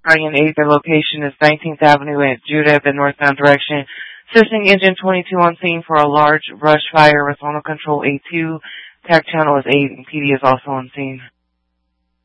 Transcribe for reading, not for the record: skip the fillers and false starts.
Guardian 8, their location is 19th Avenue at Judah, the northbound direction. Assisting Engine 22 on scene for a large brush fire with zonal control A2. TAC channel is 8 and PD is also on scene.